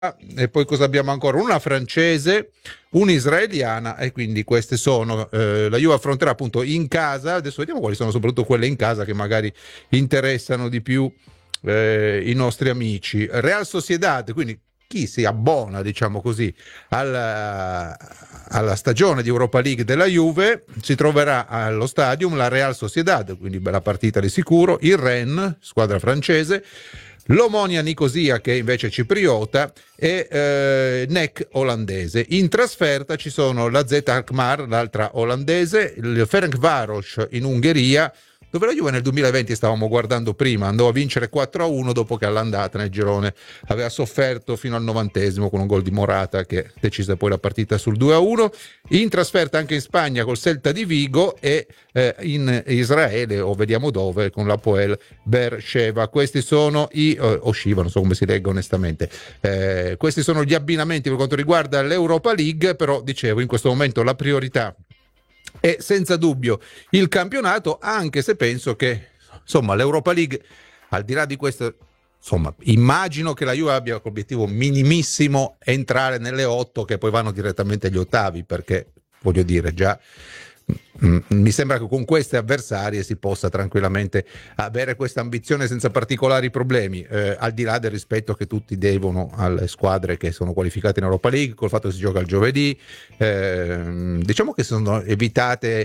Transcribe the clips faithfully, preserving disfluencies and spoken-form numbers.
e poi cosa abbiamo ancora? Una francese, un'israeliana, e quindi queste sono, eh, la Juve affronterà appunto in casa. Adesso vediamo quali sono soprattutto quelle in casa che magari interessano di più eh, i nostri amici. Real Sociedad, quindi chi si abbona, diciamo così, alla, alla stagione di Europa League della Juve, si troverà allo stadium la Real Sociedad, quindi bella partita di sicuro, il Rennes, squadra francese, l'Omonia Nicosia, che è invece cipriota, e eh, N E C olandese. In trasferta ci sono la Z Alkmaar, l'altra olandese, il Ferencváros in Ungheria, dove la Juve nel duemilaventi, stavamo guardando prima, andò a vincere quattro a uno dopo che all'andata nel girone aveva sofferto fino al novantesimo con un gol di Morata che decise poi la partita sul due a uno. In trasferta anche in Spagna col Celta di Vigo, e eh, in Israele, o vediamo dove, con l'Hapoel Beersheva. Questi sono i eh, o Shiva, non so come si legga onestamente, eh, questi sono gli abbinamenti per quanto riguarda l'Europa League. Però dicevo, in questo momento la priorità è senza dubbio il campionato, anche se penso che insomma l'Europa League, al di là di questo, insomma immagino che la Juve abbia come obiettivo minimissimo entrare nelle otto, che poi vanno direttamente agli ottavi, perché voglio dire già mm, mi sembra che con queste avversarie si possa tranquillamente avere questa ambizione senza particolari problemi, eh, al di là del rispetto che tutti devono alle squadre che sono qualificate in Europa League, col fatto che si gioca il giovedì. Eh, diciamo che sono evitate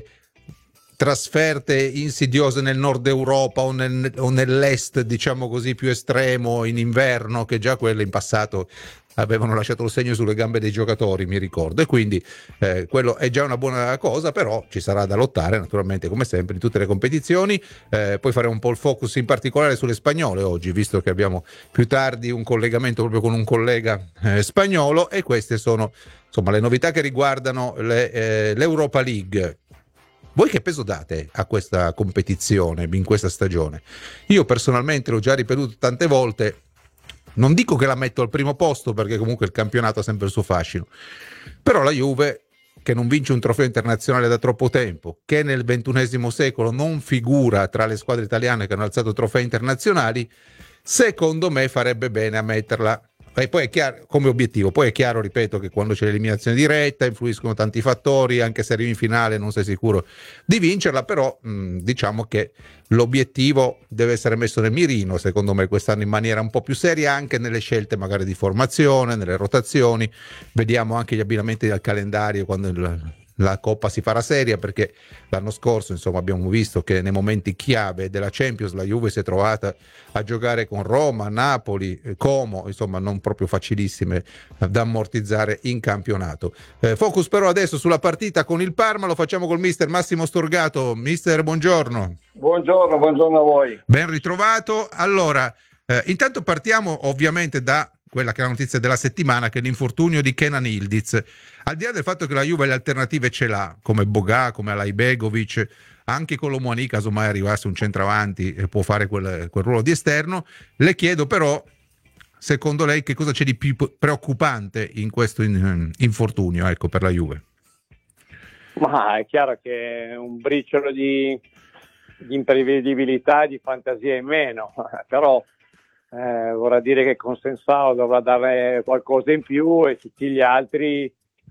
trasferte insidiose nel nord Europa o, nel, o nell'est, diciamo così, più estremo in inverno, che già quelle in passato avevano lasciato il segno sulle gambe dei giocatori, mi ricordo, e quindi eh, quello è già una buona cosa. Però ci sarà da lottare naturalmente, come sempre in tutte le competizioni. Eh, poi faremo un po' il focus in particolare sulle spagnole oggi, visto che abbiamo più tardi un collegamento proprio con un collega eh, spagnolo, e queste sono insomma le novità che riguardano le, eh, l'Europa League. Voi che peso date a questa competizione in questa stagione? Io personalmente l'ho già ripetuto tante volte, non dico che la metto al primo posto, perché comunque il campionato ha sempre il suo fascino, però la Juve, che non vince un trofeo internazionale da troppo tempo, che nel ventunesimo secolo non figura tra le squadre italiane che hanno alzato trofei internazionali, secondo me farebbe bene a metterla. E poi è chiaro, come obiettivo, poi è chiaro, ripeto, che quando c'è l'eliminazione diretta influiscono tanti fattori, anche se arrivi in finale non sei sicuro di vincerla, però mh, diciamo che l'obiettivo deve essere messo nel mirino, secondo me, quest'anno in maniera un po' più seria, anche nelle scelte magari di formazione, nelle rotazioni. Vediamo anche gli abbinamenti del calendario quando il, la Coppa si farà seria, perché l'anno scorso insomma abbiamo visto che nei momenti chiave della Champions la Juve si è trovata a giocare con Roma, Napoli, Como, insomma non proprio facilissime da ammortizzare in campionato. Eh, focus però adesso sulla partita con il Parma, lo facciamo col mister Massimo Storgato. Mister, buongiorno. Buongiorno, buongiorno a voi. Ben ritrovato. Allora, eh, intanto partiamo ovviamente da quella che è la notizia della settimana, che è l'infortunio di Kenan Yildiz. Al di là del fatto che la Juve le alternative ce l'ha, come Boga, come Alajbegovic, anche con l'Omoani, casomai arrivasse un centravanti e può fare quel, quel ruolo di esterno, le chiedo però, secondo lei, che cosa c'è di più preoccupante in questo in, infortunio, ecco, per la Juve? Ma è chiaro che un briciolo di, di imprevedibilità e di fantasia in meno, però eh, vorrà dire che con Sensao dovrà dare qualcosa in più e tutti gli altri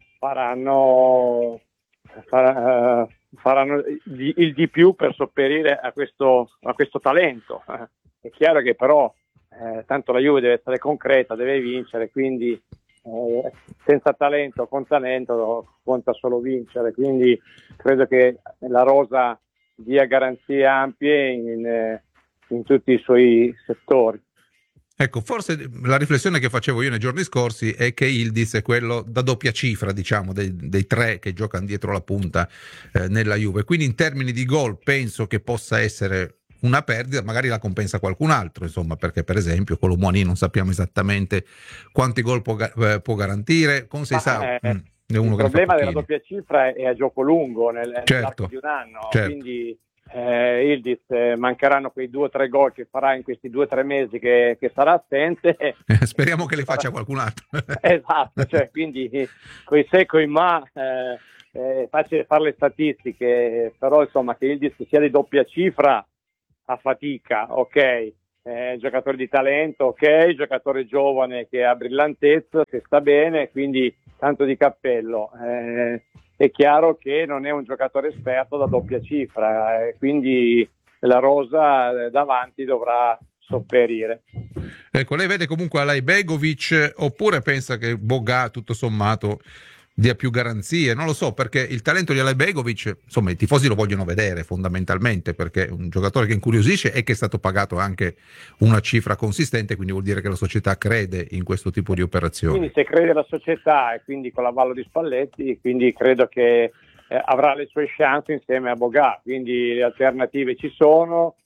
faranno, far, uh, faranno di, il di più per sopperire a questo, a questo talento. È chiaro che però eh, tanto la Juve deve essere concreta, deve vincere, quindi eh, senza talento, con talento conta solo vincere, quindi credo che la rosa dia garanzie ampie in, in tutti i suoi settori. Ecco, forse la riflessione che facevo io nei giorni scorsi è che Yildiz è quello da doppia cifra, diciamo, dei, dei tre che giocano dietro la punta eh, nella Juve. Quindi in termini di gol penso che possa essere una perdita, magari la compensa qualcun altro, insomma, perché per esempio con l'Omoani non sappiamo esattamente quanti gol può, eh, può garantire. Con Seisao, eh, mm, è uno il che problema della doppia cifra è a gioco lungo, nel, certo, nell'arco di un anno, certo. Quindi eh, Yildiz eh, mancheranno quei due o tre gol che farà in questi due o tre mesi che, che sarà assente. Speriamo che le faccia qualcun altro. Esatto, cioè, quindi coi se coi ma eh, è facile fare le statistiche, però insomma che Yildiz sia di doppia cifra a fatica, ok, eh, giocatore di talento, ok, giocatore giovane che ha brillantezza, che sta bene, quindi tanto di cappello. Eh, è chiaro che non è un giocatore esperto da doppia cifra, eh, quindi la rosa davanti dovrà sopperire. Ecco, lei vede comunque Alajbegovic oppure pensa che Boga tutto sommato dia più garanzie? Non lo so, perché il talento di Alajbegovic, insomma, i tifosi lo vogliono vedere fondamentalmente, perché è un giocatore che incuriosisce e che è stato pagato anche una cifra consistente, quindi vuol dire che la società crede in questo tipo di operazioni. Quindi se crede la società e quindi con l'avallo di Spalletti, quindi credo che eh, avrà le sue chance insieme a Boga, quindi le alternative ci sono.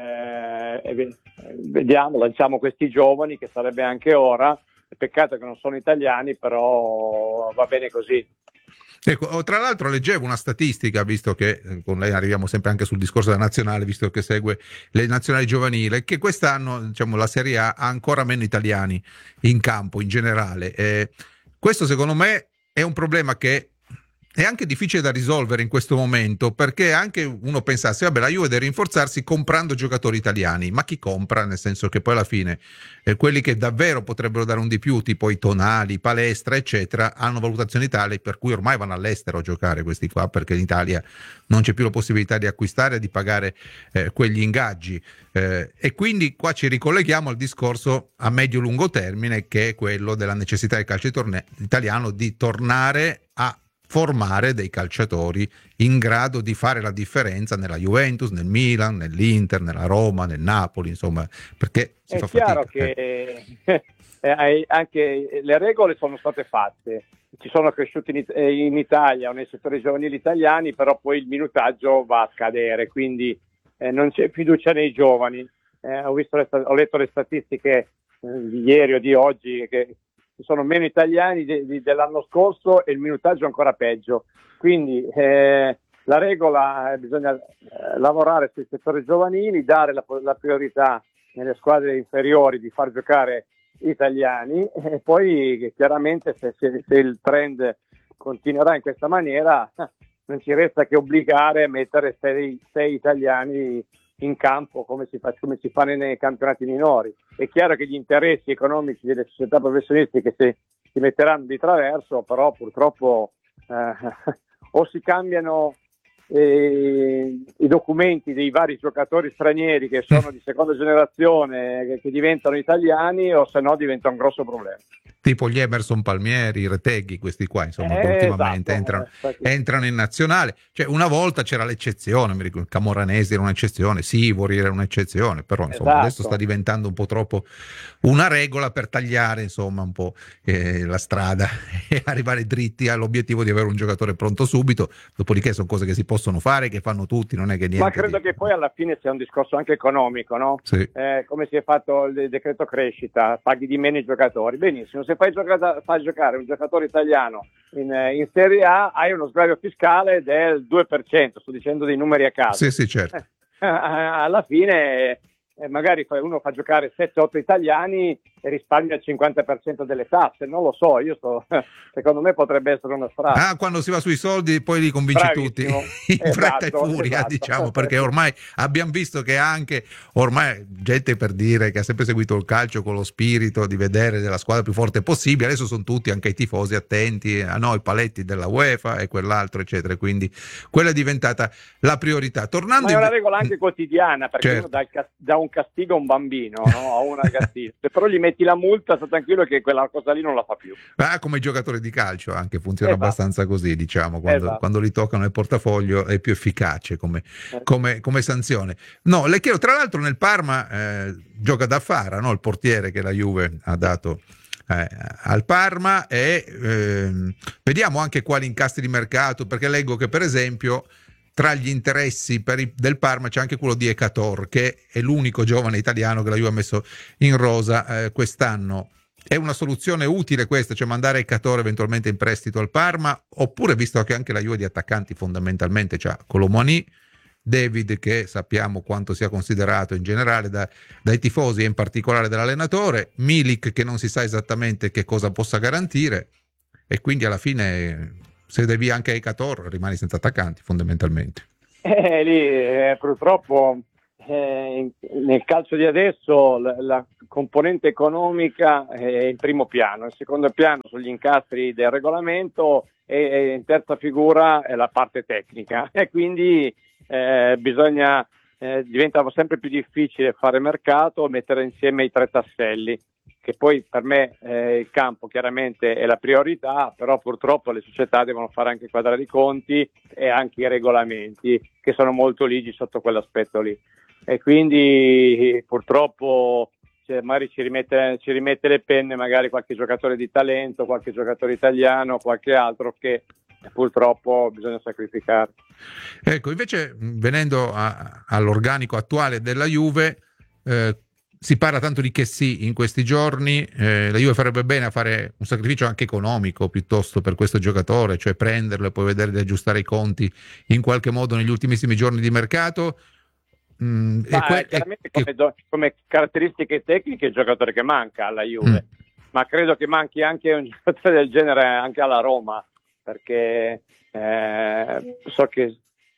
Eh, e vediamo, lanciamo questi giovani, che sarebbe anche ora. Peccato che non sono italiani, però va bene così. Ecco, tra l'altro leggevo una statistica, visto che eh, con lei arriviamo sempre anche sul discorso della nazionale, visto che segue le nazionali giovanili, che quest'anno, diciamo, la Serie A ha ancora meno italiani in campo in generale. Eh, questo secondo me è un problema che è anche difficile da risolvere in questo momento, perché anche uno pensasse, vabbè, la Juve deve rinforzarsi comprando giocatori italiani, ma chi compra? Nel senso che poi alla fine eh, quelli che davvero potrebbero dare un di più, tipo i Tonali, Palestra, eccetera, hanno valutazioni tali per cui ormai vanno all'estero a giocare questi qua, perché in Italia non c'è più la possibilità di acquistare e di pagare eh, quegli ingaggi. Eh, e quindi qua ci ricolleghiamo al discorso a medio-lungo termine, che è quello della necessità del calcio italiano di tornare a formare dei calciatori in grado di fare la differenza nella Juventus, nel Milan, nell'Inter, nella Roma, nel Napoli, insomma, perché si è fa chiaro fatica. Che eh, anche le regole sono state fatte, ci sono cresciuti in, in Italia o nei settori giovanili italiani, però poi il minutaggio va a scadere, quindi eh, non c'è fiducia nei giovani. Eh, ho, visto le, ho letto le statistiche eh, di ieri o di oggi che ci sono meno italiani di, di, dell'anno scorso e il minutaggio è ancora peggio, quindi eh, la regola è bisogna eh, lavorare sui settori giovanili, dare la, la priorità nelle squadre inferiori di far giocare italiani, e poi chiaramente se, se, se il trend continuerà in questa maniera non ci resta che obbligare a mettere sei, sei italiani in campo come si fa, come si fa nei campionati minori. È chiaro che gli interessi economici delle società professionistiche si, si metteranno di traverso, però purtroppo eh, o si cambiano eh, i documenti dei vari giocatori stranieri che sono di seconda generazione che, che diventano italiani, o se no diventa un grosso problema. Tipo gli Emerson Palmieri, i Reteghi, questi qua, insomma, eh, ultimamente esatto, entrano, eh, entrano in nazionale. Cioè, una volta c'era l'eccezione, mi ricordo, Camoranesi era un'eccezione, Sivori era un'eccezione, però insomma esatto. Adesso sta diventando un po' troppo una regola per tagliare, insomma, un po' eh, la strada e arrivare dritti all'obiettivo di avere un giocatore pronto subito. Dopodiché sono cose che si possono fare, che fanno tutti, non è che niente. Ma credo di... che poi alla fine sia un discorso anche economico, no? Sì. Eh, come si è fatto il decreto crescita, paghi di meno i giocatori. Benissimo, se fai giocare, fai giocare un giocatore italiano in, in Serie A hai uno sgravio fiscale del due per cento, sto dicendo dei numeri a caso. Sì, sì, certo. Eh, alla fine eh, magari uno fa giocare sette otto italiani e risparmia il cinquanta per cento delle tasse, non lo so, io sto, secondo me potrebbe essere una strada. Ah, quando si va sui soldi poi li convinci Bravissimo. tutti in Esatto, fretta e furia, esatto. diciamo, perché ormai abbiamo visto che anche ormai gente, per dire, che ha sempre seguito il calcio con lo spirito di vedere della squadra più forte possibile, adesso sono tutti, anche i tifosi, attenti a noi, i paletti della UEFA e quell'altro, eccetera, quindi quella è diventata la priorità. Tornando Ma è una in... regola anche quotidiana, perché certo. uno dà, il, dà un castigo a un bambino, no? A un ragazzino, se però gli metti la multa, sta tranquillo che quella cosa lì non la fa più. Ah, come i giocatori di calcio anche funziona esatto. abbastanza così, diciamo, quando, esatto. quando li toccano il portafoglio è più efficace come, eh. come, come sanzione. No, le chiedo, tra l'altro nel Parma eh, gioca da Fara, no? Il portiere che la Juve ha dato eh, al Parma, e eh, vediamo anche quali incastri di mercato, perché leggo che per esempio tra gli interessi per i, del Parma c'è anche quello di Ecator, che è l'unico giovane italiano che la Juve ha messo in rosa eh, quest'anno. È una soluzione utile questa, cioè mandare Ecator eventualmente in prestito al Parma, oppure, visto che anche la Juve di attaccanti fondamentalmente c'ha Colomoni, David, che sappiamo quanto sia considerato in generale da, dai tifosi e in particolare dall'allenatore, Milik, che non si sa esattamente che cosa possa garantire, e quindi alla fine se devi anche Ecator rimani senza attaccanti fondamentalmente. Eh, lì eh, purtroppo eh, nel calcio di adesso la, la componente economica è in primo piano, in secondo piano sugli incastri del regolamento e, e in terza figura è la parte tecnica e quindi eh, bisogna eh, diventa sempre più difficile fare mercato, mettere insieme i tre tasselli, che poi per me eh, il campo chiaramente è la priorità, però purtroppo le società devono fare anche quadrare i conti e anche i regolamenti che sono molto ligi sotto quell'aspetto lì, e quindi purtroppo cioè, magari ci rimette, ci rimette le penne magari qualche giocatore di talento, qualche giocatore italiano, qualche altro che purtroppo bisogna sacrificare. Ecco, invece venendo a, all'organico attuale della Juve, eh, si parla tanto di che sì in questi giorni, eh, la Juve farebbe bene a fare un sacrificio anche economico piuttosto per questo giocatore, cioè prenderlo e poi vedere di aggiustare i conti in qualche modo negli ultimissimi giorni di mercato. Mm, Ma e que- chiaramente e- come, come caratteristiche tecniche il giocatore che manca alla Juve, mm. ma credo che manchi anche un giocatore del genere anche alla Roma, perché eh, so che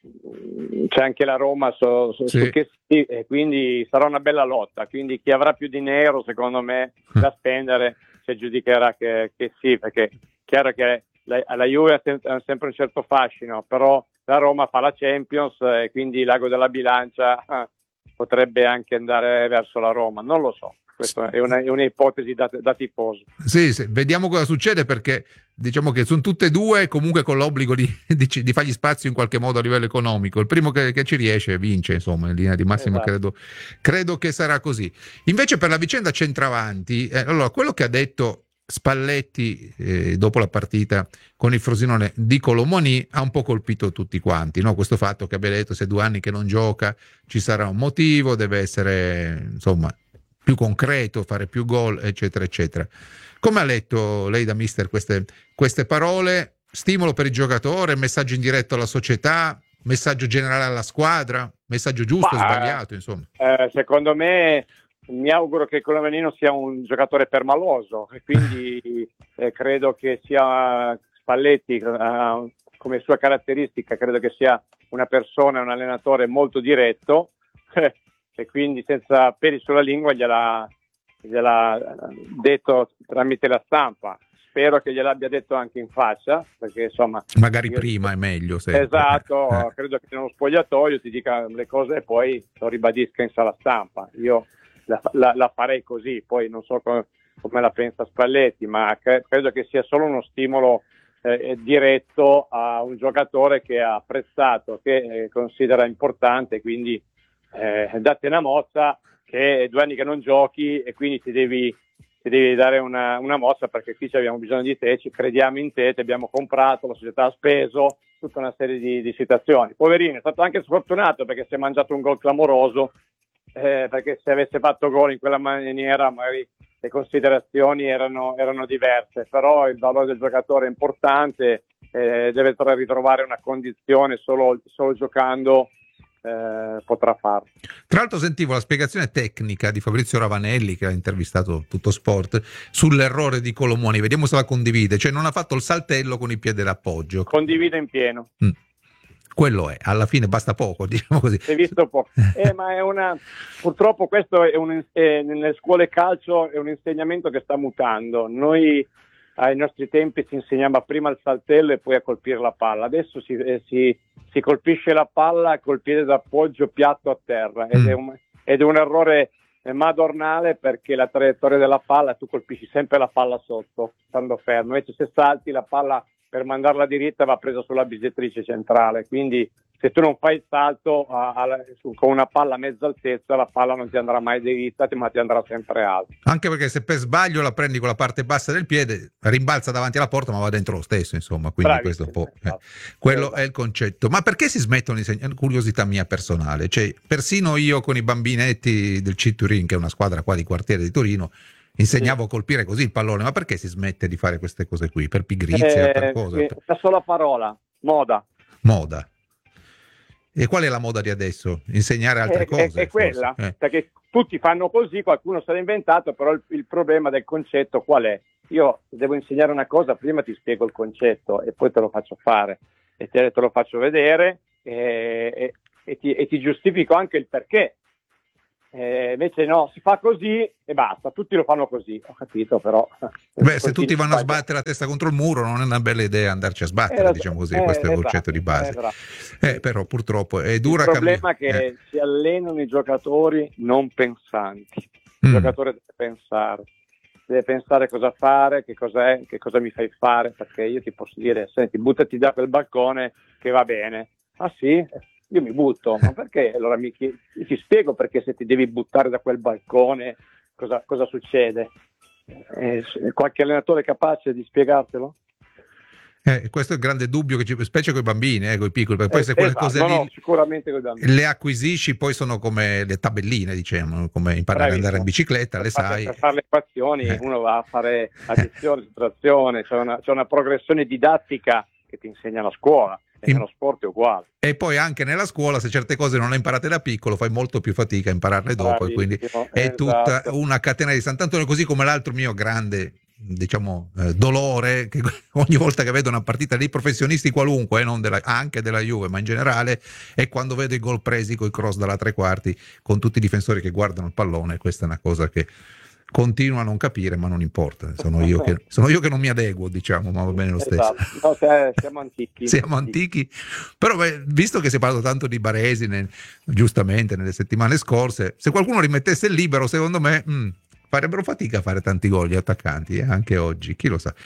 c'è anche la Roma so, so, Sì. su che sì, e quindi sarà una bella lotta, quindi chi avrà più dinero secondo me da spendere si aggiudicherà che, che sì, perché è chiaro che la, la Juve ha sempre un certo fascino, però la Roma fa la Champions e quindi l'ago della bilancia eh, potrebbe anche andare verso la Roma, non lo so. Questa è, una, è un'ipotesi da, da tifoso. Sì, sì, vediamo cosa succede, perché diciamo che sono tutte e due comunque con l'obbligo di, di, di fargli spazio in qualche modo a livello economico. Il primo che, che ci riesce vince, insomma, in linea di massima. Esatto. credo, credo che sarà così. Invece per la vicenda centravanti, eh, allora quello che ha detto Spalletti eh, dopo la partita con il Frosinone di Colomoni ha un po' colpito tutti quanti, no? Questo fatto che abbia detto se due anni che non gioca ci sarà un motivo, deve essere insomma più concreto, fare più gol, eccetera, eccetera. Come ha letto lei da mister queste, queste parole? Stimolo per il giocatore, messaggio indiretto alla società, messaggio generale alla squadra, messaggio giusto o Ma, sbagliato, insomma? Eh, secondo me mi auguro che Colomenino sia un giocatore permaloso e quindi eh, credo che sia Spalletti eh, come sua caratteristica, credo che sia una persona, un allenatore molto diretto e quindi senza peli sulla lingua gliel'ha, gliel'ha detto tramite la stampa. Spero che gliel'abbia detto anche in faccia, perché insomma magari io, prima è meglio sempre. Esatto, eh. credo che nello spogliatoio ti dica le cose e poi lo ribadisca in sala stampa. Io la, la, la farei così, poi non so come, come la pensa Spalletti, ma cre- credo che sia solo uno stimolo eh, diretto a un giocatore che ha apprezzato, che eh, considera importante, quindi Eh, date una mossa, che è due anni che non giochi e quindi ti devi, ti devi dare una, una mossa, perché qui abbiamo bisogno di te, ci crediamo in te, ti abbiamo comprato, la società ha speso, tutta una serie di, di situazioni. Poverino, è stato anche sfortunato perché si è mangiato un gol clamoroso, eh, perché se avesse fatto gol in quella maniera magari le considerazioni erano, erano diverse, però il valore del giocatore è importante, eh, deve ritrovare una condizione solo, solo giocando. Eh, potrà farlo. Tra l'altro sentivo la spiegazione tecnica di Fabrizio Ravanelli, che ha intervistato Tutto Sport, sull'errore di Colomoni. Vediamo se la condivide, cioè non ha fatto il saltello con il piede d'appoggio. Condivido in pieno. Mm. Quello è, alla fine basta poco, diciamo così. Si è visto poco. Eh, ma è una, purtroppo questo è un, è, nelle scuole calcio è un insegnamento che sta mutando. Noi ai nostri tempi si insegnava prima il saltello e poi a colpire la palla. Adesso si, eh, si, si colpisce la palla col piede d'appoggio piatto a terra ed, mm. è, un, ed è un errore madornale, perché la traiettoria della palla tu colpisci sempre la palla sotto stando fermo, invece se salti la palla per mandarla diritta va presa sulla bisettrice centrale, quindi se tu non fai il salto a, a, su, con una palla a mezza altezza, la palla non ti andrà mai diritta, ma ti andrà sempre alta. Anche perché se per sbaglio la prendi con la parte bassa del piede, rimbalza davanti alla porta ma va dentro lo stesso, insomma, quindi Bravissimo, questo un po', esatto. eh, quello Esatto. è il concetto. Ma perché si smettono di insegnare? Curiosità mia personale, cioè persino io con i bambinetti del C Turin, che è una squadra qua di quartiere di Torino, insegnavo sì. a colpire così il pallone, ma perché si smette di fare queste cose qui? Per pigrizia, eh, per cosa? Eh, una sola parola, moda. Moda. E qual è la moda di adesso? Insegnare altre è, cose? È, è quella, eh. perché tutti fanno così, qualcuno se l'ha inventato, però il, il problema del concetto qual è? Io devo insegnare una cosa, prima ti spiego il concetto e poi te lo faccio fare, e te, te lo faccio vedere e, e, e, ti, e ti giustifico anche il perché Eh, invece no, si fa così e basta, tutti lo fanno così, ho capito, però... Beh, se tutti vanno a sbattere la testa contro il muro non è una bella idea andarci a sbattere, eh, diciamo così, eh, questo è il esatto, concetto di base. Eh, eh, però purtroppo è dura. Il problema cambi- è che eh. si allenano i giocatori non pensanti, il Mm. giocatore deve pensare, deve pensare cosa fare, che cos'è, che cosa mi fai fare, perché io ti posso dire, senti, buttati da quel balcone che va bene. Ah sì? Io mi butto, ma perché? Allora mi chiedi, ti spiego perché se ti devi buttare da quel balcone cosa, cosa succede. Eh, qualche allenatore è capace di spiegartelo? Eh, questo è il grande dubbio che ci, specie con i bambini, eh, con i piccoli, perché poi Eh, se quelle esatto, cose no, lì no, sicuramente con i bambini. le acquisisci, poi sono come le tabelline, diciamo, come imparare ad andare in bicicletta, le per fare, sai. per fare le equazioni Eh. uno va a fare addizione, sottrazione, c'è una, c'è una progressione didattica che ti insegna la scuola, e In- nello sport è uguale. E poi anche nella scuola, se certe cose non le imparate da piccolo, fai molto più fatica a impararle dopo, e quindi Bravissimo, è tutta esatto. una catena di Sant'Antonio, così come l'altro mio grande, diciamo, eh, dolore, che ogni volta che vedo una partita di professionisti qualunque, eh, non della, anche della Juve, ma in generale, è quando vedo i gol presi coi cross dalla tre quarti, con tutti i difensori che guardano il pallone. Questa è una cosa che continuo a non capire, ma non importa, sono io che, sono io che non mi adeguo, diciamo, ma va bene lo stesso. Esatto. No, se- siamo antichi. Siamo antichi, però beh, visto che si è parlato tanto di Baresi, nel- giustamente nelle settimane scorse, se qualcuno rimettesse il libero, secondo me mh, farebbero fatica a fare tanti gol gli attaccanti, eh, anche oggi, chi lo sa.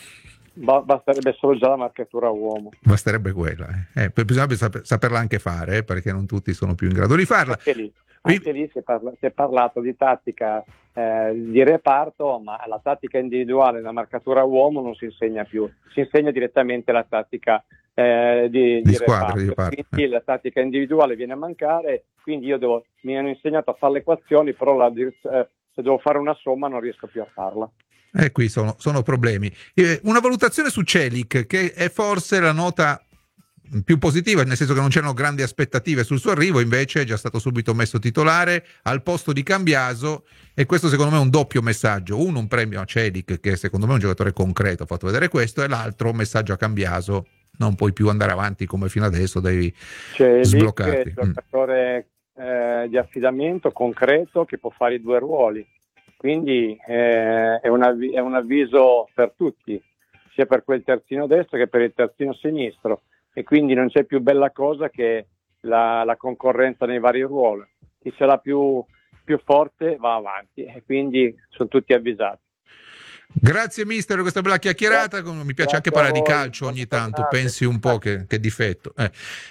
Ba- basterebbe solo già la marcatura uomo. Basterebbe quella, eh. Eh, poi bisogna saper- saperla anche fare, eh, perché non tutti sono più in grado di farla. Anche lì, anche lì si, è parla- si è parlato di tattica eh, di reparto, ma la tattica individuale, la marcatura uomo non si insegna più, si insegna direttamente la tattica eh, di, Di di squadra, reparto. di reparto, Quindi eh. la tattica individuale viene a mancare, quindi io devo, mi hanno insegnato a fare le equazioni, però la, eh, se devo fare una somma non riesco più a farla. E qui sono, sono problemi. Eh, una valutazione su Celik, che è forse la nota più positiva, nel senso che non c'erano grandi aspettative sul suo arrivo, invece è già stato subito messo titolare al posto di Cambiaso, e questo secondo me è un doppio messaggio: uno, un premio a Celik, che secondo me è un giocatore concreto, ha fatto vedere questo, e l'altro un messaggio a Cambiaso: non puoi più andare avanti come fino adesso, devi C'è sbloccarti. lì che è un giocatore eh, di affidamento concreto che può fare i due ruoli, quindi eh, è, un avvi- è un avviso per tutti, sia per quel terzino destro che per il terzino sinistro, e quindi non c'è più bella cosa che la, la concorrenza nei vari ruoli. Chi ce l'ha più, più forte va avanti, e quindi sono tutti avvisati. Grazie mister per questa bella chiacchierata. Mi piace Grazie anche parlare a di voi. calcio ogni tanto, Grazie. pensi un po' che, che difetto. Eh.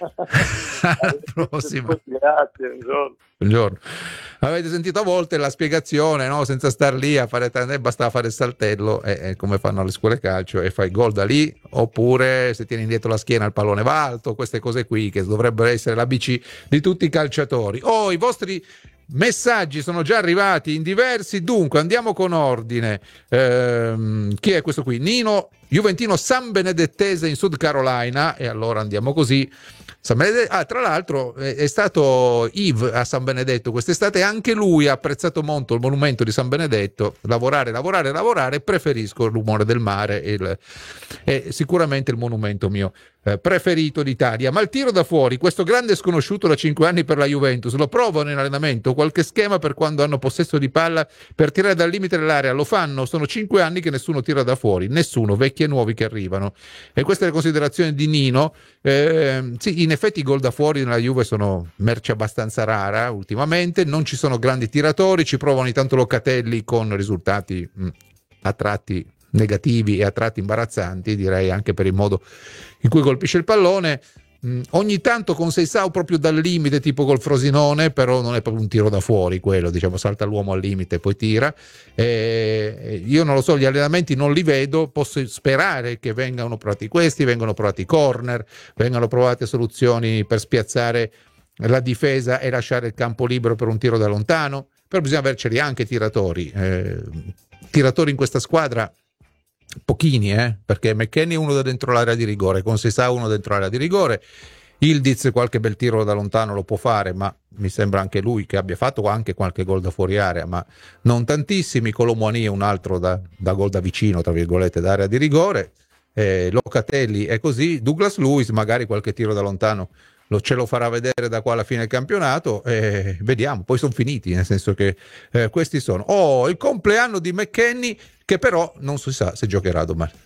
Alla prossima. Grazie, buongiorno. Buongiorno. Avete sentito a volte la spiegazione, no? Senza star lì a fare tante, bastava fare il saltello, e, e come fanno alle scuole calcio, e fai gol da lì, oppure se tieni indietro la schiena il pallone va alto, queste cose qui che dovrebbero essere l'A B C di tutti i calciatori. Oh, i vostri messaggi sono già arrivati in diversi, dunque andiamo con ordine. Ehm, chi è questo qui? Nino, juventino San Benedettese in Sud Carolina, e allora andiamo così. San Benedetto, ah, tra l'altro è, è stato Yves a San Benedetto quest'estate, anche lui ha apprezzato molto il monumento di San Benedetto. Lavorare, lavorare, lavorare, preferisco il rumore del mare, il, è sicuramente il monumento mio eh, preferito d'Italia. Ma il tiro da fuori, questo grande sconosciuto da cinque anni per la Juventus, lo provano in allenamento? Qualche schema per quando hanno possesso di palla per tirare dal limite dell'area? Lo fanno? Sono cinque anni che nessuno tira da fuori, nessuno, vecchi e nuovi che arrivano. E questa è la considerazione di Nino. Eh, sì, in effetti i gol da fuori nella Juve sono merce abbastanza rara ultimamente, non ci sono grandi tiratori, ci provano ogni tanto Locatelli con risultati mh, a tratti negativi e a tratti imbarazzanti, direi, anche per il modo in cui colpisce il pallone. Mh, ogni tanto con Seisao proprio dal limite, tipo col Frosinone, però non è proprio un tiro da fuori quello, diciamo, salta l'uomo al limite e poi tira. Eh, io non lo so, gli allenamenti non li vedo, posso sperare che vengano provati questi, vengano provati corner, vengano provate soluzioni per spiazzare la difesa e lasciare il campo libero per un tiro da lontano, però bisogna averceli anche tiratori. Eh, tiratori in questa squadra pochini, eh? Perché McKennie è uno da dentro l'area di rigore, con Seisao uno dentro l'area di rigore, Ildiz qualche bel tiro da lontano lo può fare, ma mi sembra anche lui che abbia fatto anche qualche gol da fuori area, ma non tantissimi. Colomboani è un altro da, da gol da vicino, tra virgolette, da area di rigore. eh, Locatelli è così, Douglas Luiz magari qualche tiro da lontano lo, ce lo farà vedere da qua alla fine del campionato, e vediamo, poi sono finiti, nel senso che eh, questi sono. Oh, il compleanno di McKennie, che però non si sa se giocherà domani.